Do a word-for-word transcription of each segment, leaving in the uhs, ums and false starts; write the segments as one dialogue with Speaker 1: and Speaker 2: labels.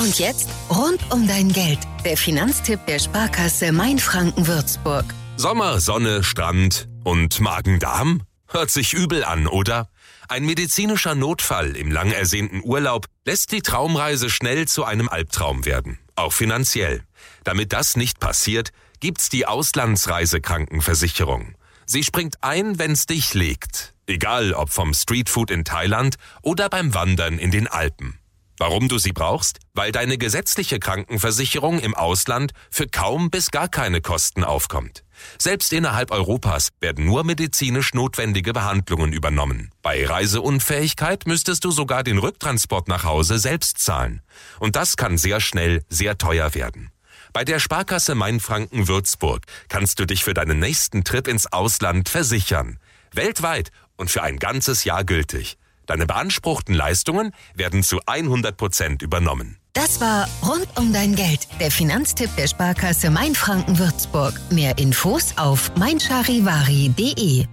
Speaker 1: Und jetzt rund um dein Geld. Der Finanztipp der Sparkasse Mainfranken-Würzburg.
Speaker 2: Sommer, Sonne, Strand und Magen-Darm? Hört sich übel an, oder? Ein medizinischer Notfall im lang ersehnten Urlaub lässt die Traumreise schnell zu einem Albtraum werden. Auch finanziell. Damit das nicht passiert, gibt's die Auslandsreisekrankenversicherung. Sie springt ein, wenn's dich legt. Egal ob vom Streetfood in Thailand oder beim Wandern in den Alpen. Warum du sie brauchst? Weil deine gesetzliche Krankenversicherung im Ausland für kaum bis gar keine Kosten aufkommt. Selbst innerhalb Europas werden nur medizinisch notwendige Behandlungen übernommen. Bei Reiseunfähigkeit müsstest du sogar den Rücktransport nach Hause selbst zahlen. Und das kann sehr schnell sehr teuer werden. Bei der Sparkasse Mainfranken-Würzburg kannst du dich für deinen nächsten Trip ins Ausland versichern. Weltweit und für ein ganzes Jahr gültig. Deine beanspruchten Leistungen werden zu hundert Prozent übernommen.
Speaker 1: Das war Rund um dein Geld, der Finanztipp der Sparkasse Mainfranken-Würzburg. Mehr Infos auf meincharivari punkt de.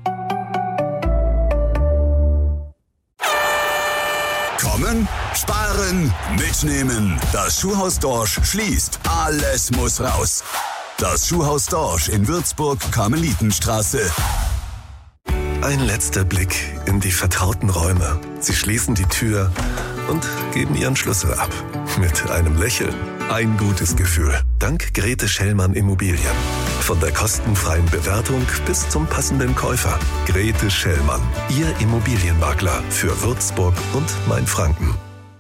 Speaker 3: Kommen, sparen, mitnehmen. Das Schuhhaus Dorsch schließt. Alles muss raus. Das Schuhhaus Dorsch in Würzburg-Karmelitenstraße.
Speaker 4: Ein letzter Blick in die vertrauten Räume. Sie schließen die Tür und geben ihren Schlüssel ab. Mit einem Lächeln. Ein gutes Gefühl. Dank Grete Schellmann Immobilien. Von der kostenfreien Bewertung bis zum passenden Käufer. Grete Schellmann. Ihr Immobilienmakler für Würzburg und Mainfranken.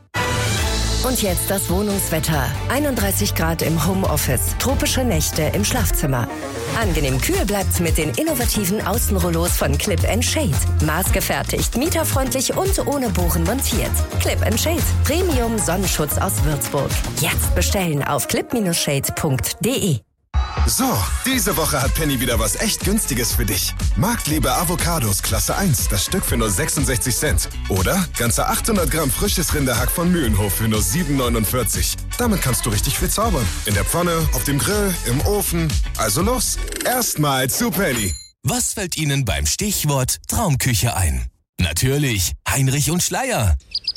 Speaker 5: Und jetzt das Wohnungswetter. einunddreißig Grad im Homeoffice, tropische Nächte im Schlafzimmer. Angenehm kühl bleibt's mit den innovativen Außenrollos von Clip and Shade. Maßgefertigt, mieterfreundlich und ohne Bohren montiert. Clip and Shade, Premium Sonnenschutz aus Würzburg. Jetzt bestellen auf clip Bindestrich shade punkt de.
Speaker 6: So, diese Woche hat Penny wieder was echt Günstiges für dich. Marktliebe Avocados Klasse eins, das Stück für nur sechsundsechzig Cent. Oder ganze achthundert Gramm frisches Rinderhack von Mühlenhof für nur sieben neunundvierzig. Damit kannst du richtig viel zaubern. In der Pfanne, auf dem Grill, im Ofen. Also los, erstmal zu Penny.
Speaker 7: Was fällt Ihnen beim Stichwort Traumküche ein? Natürlich Heinrich und Schleyer.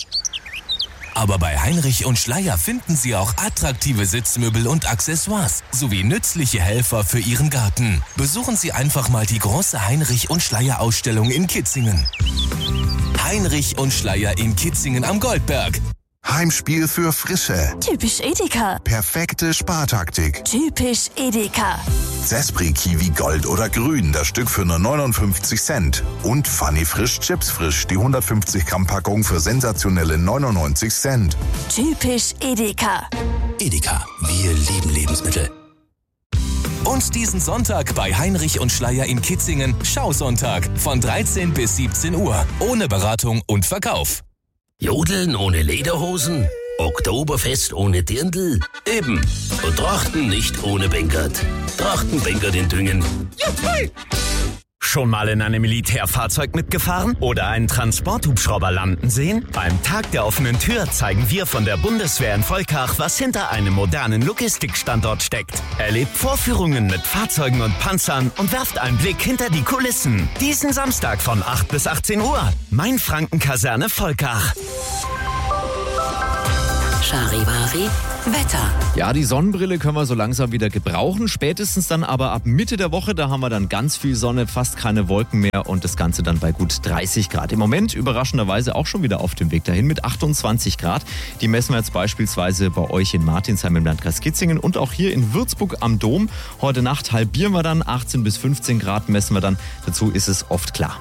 Speaker 7: Aber bei Heinrich und Schleyer finden Sie auch attraktive Sitzmöbel und Accessoires sowie nützliche Helfer für Ihren Garten. Besuchen Sie einfach mal die große Heinrich und Schleyer Ausstellung in Kitzingen. Heinrich und Schleyer in Kitzingen am Goldberg.
Speaker 8: Heimspiel für Frische.
Speaker 9: Typisch Edeka.
Speaker 8: Perfekte Spartaktik.
Speaker 9: Typisch Edeka.
Speaker 8: Zespri Kiwi Gold oder Grün, das Stück für nur neunundfünfzig Cent. Und Funny Frisch Chips Frisch, die hundertfünfzig Gramm Packung für sensationelle neunundneunzig Cent.
Speaker 9: Typisch Edeka.
Speaker 7: Edeka, wir lieben Lebensmittel. Und diesen Sonntag bei Heinrich und Schleyer in Kitzingen, Schausonntag von dreizehn bis siebzehn Uhr. Ohne Beratung und Verkauf.
Speaker 10: Jodeln ohne Lederhosen? Oktoberfest ohne Dirndl? Eben. Und Trachten nicht ohne Bänkert. Trachtenbänkert in Düngen. Juhu!
Speaker 11: Schon mal in einem Militärfahrzeug mitgefahren oder einen Transporthubschrauber landen sehen? Beim Tag der offenen Tür zeigen wir von der Bundeswehr in Volkach, was hinter einem modernen Logistikstandort steckt. Erlebt Vorführungen mit Fahrzeugen und Panzern und werft einen Blick hinter die Kulissen. Diesen Samstag von acht bis achtzehn Uhr. Mainfranken-Kaserne Volkach.
Speaker 1: Charivari Wetter.
Speaker 12: Ja, die Sonnenbrille können wir so langsam wieder gebrauchen. Spätestens dann aber ab Mitte der Woche, da haben wir dann ganz viel Sonne, fast keine Wolken mehr und das Ganze dann bei gut dreißig Grad. Im Moment überraschenderweise auch schon wieder auf dem Weg dahin mit achtundzwanzig Grad. Die messen wir jetzt beispielsweise bei euch in Martinsheim im Landkreis Kitzingen und auch hier in Würzburg am Dom. Heute Nacht halbieren wir dann, achtzehn bis fünfzehn Grad messen wir dann. Dazu ist es oft klar.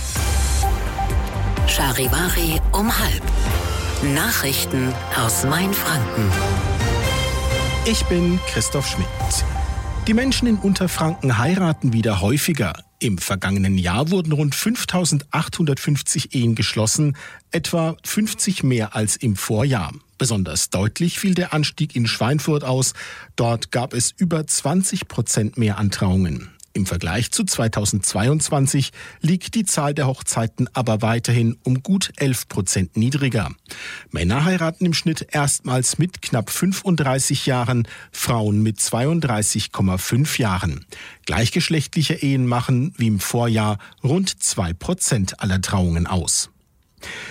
Speaker 1: Charivari um halb. Nachrichten aus Mainfranken.
Speaker 13: Ich bin Christoph Schmidt. Die Menschen in Unterfranken heiraten wieder häufiger. Im vergangenen Jahr wurden rund fünftausendachthundertfünfzig Ehen geschlossen, etwa fünfzig mehr als im Vorjahr. Besonders deutlich fiel der Anstieg in Schweinfurt aus. Dort gab es über zwanzig Prozent mehr Antrauungen. Im Vergleich zu zweitausendzweiundzwanzig liegt die Zahl der Hochzeiten aber weiterhin um gut elf Prozent niedriger. Männer heiraten im Schnitt erstmals mit knapp fünfunddreißig Jahren, Frauen mit zweiunddreißig Komma fünf Jahren. Gleichgeschlechtliche Ehen machen, wie im Vorjahr, rund zwei Prozent aller Trauungen aus.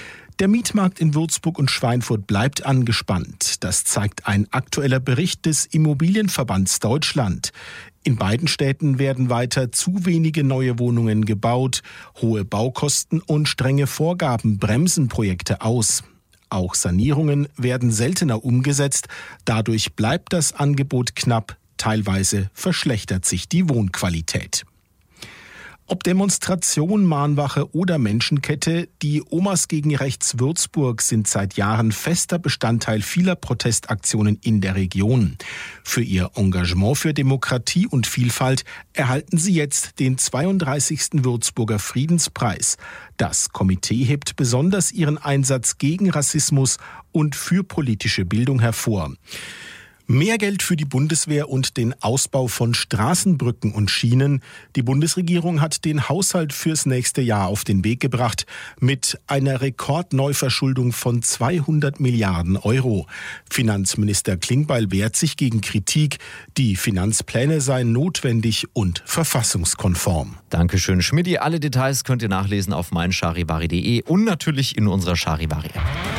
Speaker 13: Der Mietmarkt in Würzburg und Schweinfurt bleibt angespannt. Das zeigt ein aktueller Bericht des Immobilienverbands Deutschland. In beiden Städten werden weiter zu wenige neue Wohnungen gebaut. Hohe Baukosten und strenge Vorgaben bremsen Projekte aus. Auch Sanierungen werden seltener umgesetzt. Dadurch bleibt das Angebot knapp. Teilweise verschlechtert sich die Wohnqualität. Ob Demonstration, Mahnwache oder Menschenkette, die Omas gegen Rechts Würzburg sind seit Jahren fester Bestandteil vieler Protestaktionen in der Region. Für ihr Engagement für Demokratie und Vielfalt erhalten sie jetzt den zweiunddreißigsten Würzburger Friedenspreis. Das Komitee hebt besonders ihren Einsatz gegen Rassismus und für politische Bildung hervor. Mehr Geld für die Bundeswehr und den Ausbau von Straßenbrücken und Schienen. Die Bundesregierung hat den Haushalt fürs nächste Jahr auf den Weg gebracht mit einer Rekordneuverschuldung von zweihundert Milliarden Euro. Finanzminister Klingbeil wehrt sich gegen Kritik. Die Finanzpläne seien notwendig und verfassungskonform.
Speaker 12: Dankeschön, Schmidti. Alle Details könnt ihr nachlesen auf meincharivari punkt de und natürlich in unserer Charivari-App.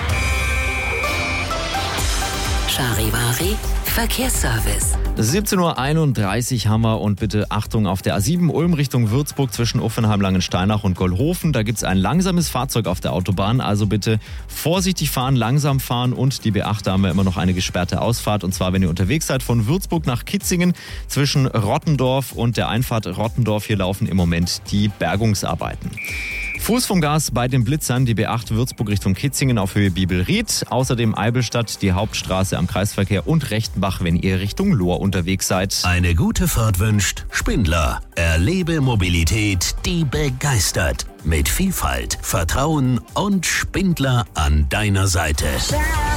Speaker 1: Charivari Verkehrsservice.
Speaker 12: siebzehn Uhr einunddreißig haben wir und bitte Achtung auf der A sieben Ulm Richtung Würzburg zwischen Uffenheim, Langensteinach und Gollhofen. Da gibt es ein langsames Fahrzeug auf der Autobahn, also bitte vorsichtig fahren, langsam fahren und die B acht, da haben wir immer noch eine gesperrte Ausfahrt und zwar, wenn ihr unterwegs seid von Würzburg nach Kitzingen zwischen Rottendorf und der Einfahrt Rottendorf. Hier laufen im Moment die Bergungsarbeiten. Fuß vom Gas bei den Blitzern, die B acht Würzburg Richtung Kitzingen auf Höhe Bibelried. Außerdem Eibelstadt, die Hauptstraße am Kreisverkehr und Rechtenbach, wenn ihr Richtung Lohr unterwegs seid.
Speaker 10: Eine gute Fahrt wünscht Spindler. Erlebe Mobilität, die begeistert. Mit Vielfalt, Vertrauen und Spindler an deiner Seite.